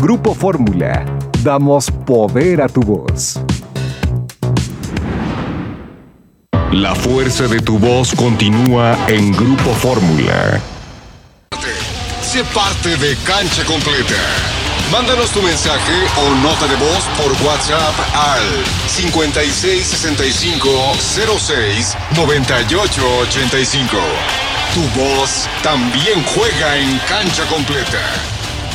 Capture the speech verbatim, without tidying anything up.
Grupo Fórmula, damos poder a tu voz. La fuerza de tu voz continúa en Grupo Fórmula. Sé parte de Cancha Completa. Mándanos tu mensaje o nota de voz por WhatsApp al cincuenta y seis sesenta y cinco cero seis noventa y ocho ochenta y cinco. Tu voz también juega en Cancha Completa.